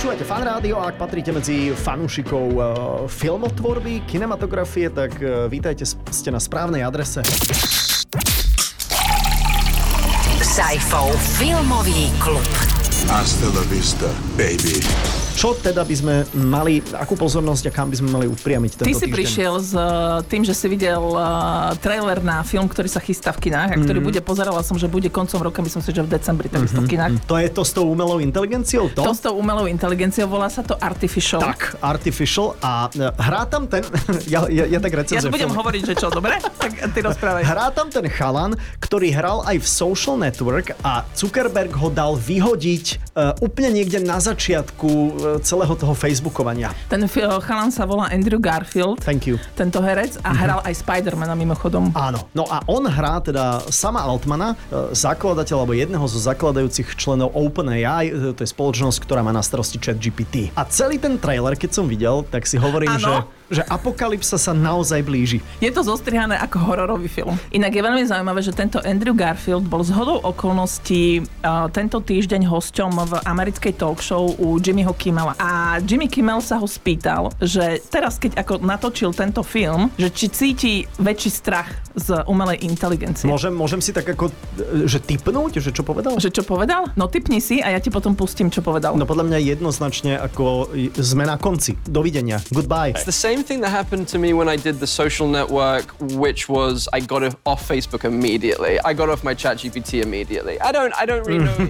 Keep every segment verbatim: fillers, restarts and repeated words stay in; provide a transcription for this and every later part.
Počúvate Fan Rádio a ak patríte medzi fanúšikov uh, filmotvorby, kinematografie, tak uh, vítajte, ste na správnej adrese. Sajfov filmový klub. Hasta la vista, baby. Čo teda by sme mali, akú pozornosť a kam by sme mali upriamiť tento týždeň? Ty si týždeň? prišiel s tým, že si videl uh, trailer na film, ktorý sa chystá v kinách a ktorý mm. bude, pozerala som, že bude koncom roka, myslím si, že v decembri takisto mm-hmm. v kinách. To je to s tou umelou inteligenciou? To? To s tou umelou inteligenciou, volá sa to Artificial. Tak, Artificial a hrá tam ten, ja, ja, ja tak recenzujem. Ja budem film. hovoriť, že čo, dobre? Tak ty rozprávaj. Hrá tam ten chalan, ktorý hral aj v Social Network a Zuckerberg ho dal vyhodiť uh, úplne niekde na začiatku uh, celého toho Facebookovania. Ten chalan sa volá Andrew Garfield. Thank you. Tento herec a hral aj Spider-mana mimochodom. Áno. No a on hrá teda Sama Altmana, zakladateľa alebo jedného zo zakladajúcich členov OpenAI, to je spoločnosť, ktorá má na starosti ChatGPT. A celý ten trailer, keď som videl, tak si hovorím, že, že apokalypsa sa naozaj blíži. Je to zostrihané ako hororový film. Inak je veľmi zaujímavé, že tento Andrew Garfield bol zhodou okolností uh, tento týždeň hosťom v americkej talk show u Jimmyho Kimmela. A Jimmy Kimmel sa ho spýtal, že teraz, keď ako natočil tento film, že či cíti väčší strach z umelej inteligencie. Môžem, môžem si tak ako, že tipnúť, že čo povedal? Že čo povedal? No tipni si a ja ti potom pustím, čo povedal. No podľa mňa jednoznačne ako sme na konci. Dovidenia. Goodbye. It's the same thing that happened to me when I did the Social Network, which was I got off Facebook immediately. I got off my ChatGPT immediately. I don't, I don't really know.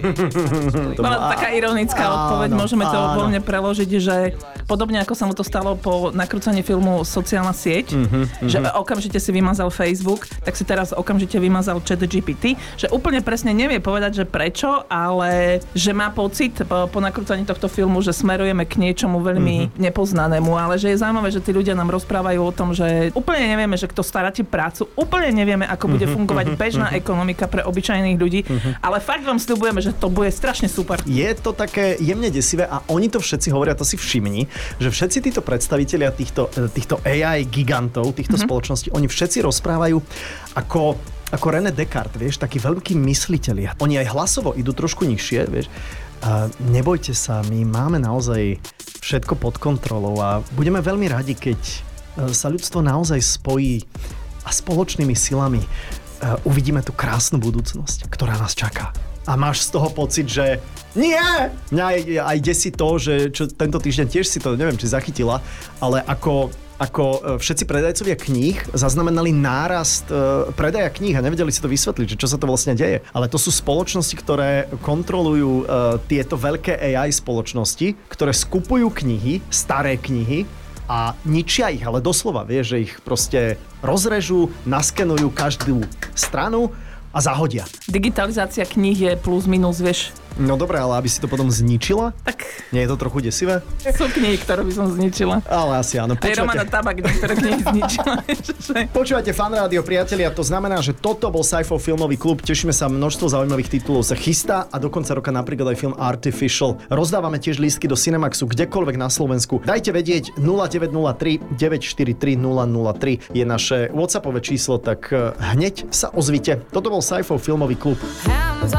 Bola taká ironická odpoveď, áno, môžeme to áno. voľne preložiť, že podobne ako sa mu to stalo po nakrúcaní filmu Sociálna sieť, mm-hmm, že mm-hmm. okamžite si vymazal Facebook, tak si teraz okamžite vymazal ChatGPT, že úplne presne nevie povedať, že prečo, ale že má pocit po, po nakrúcaní tohto filmu, že smerujeme k niečomu veľmi mm-hmm. nepoznanému, ale že je zaujímavé, že tí ľudia nám rozprávajú o tom, že úplne nevieme, že kto stráti prácu, úplne nevieme, ako bude mm-hmm, fungovať mm-hmm, bežná mm-hmm. ekonomika pre obyčajných ľudí, mm-hmm. ale fakt vám sľubujeme, že to bude strašne super. Je to také jemne desivé a oni to všetci hovoria, to si všimni, že všetci títo predstavitelia týchto, týchto á í gigantov, týchto mm-hmm. spoločností, oni všetci rozprávajú ako, ako René Descartes, vieš, takí veľkí myslitelia. Oni aj hlasovo idú trošku nižšie, vieš. A nebojte sa, my máme naozaj všetko pod kontrolou a budeme veľmi radi, keď sa ľudstvo naozaj spojí a spoločnými silami uvidíme tú krásnu budúcnosť, ktorá nás čaká. A máš z toho pocit, že nie! Mňa aj, aj desí to, že čo, tento týždeň tiež si to, neviem, či zachytila, ale ako, ako všetci predajcovia kníh zaznamenali nárast e, predaja kníh a nevedeli si to vysvetliť, že čo sa to vlastne deje. Ale to sú spoločnosti, ktoré kontrolujú e, tieto veľké á í spoločnosti, ktoré skupujú knihy, staré knihy, a ničia ich, ale doslova, vieš, že ich proste rozrežú, naskenujú každú stranu a zahodia. Digitalizácia kníh je plus minus, vieš. No dobré, ale aby si to potom zničila? Tak. Nie je to trochu desivé? Sú knihy, ktoré by som zničila. Ale asi áno. Aj Romana Tabak, niektoré knihy zničila. Počúvate Fan Rádio, priatelia, to znamená, že toto bol Sajfov filmový klub. Tešíme sa, množstvo zaujímavých titulov sa chystá a do konca roka napríklad aj film Artificial. Rozdávame tiež lístky do Cinemaxu kdekoľvek na Slovensku. Dajte vedieť, nula deväť nula tri deväť štyri tri nula nula tri je naše WhatsAppové číslo, tak hneď sa ozvite. Toto bol Sajfov filmový klub.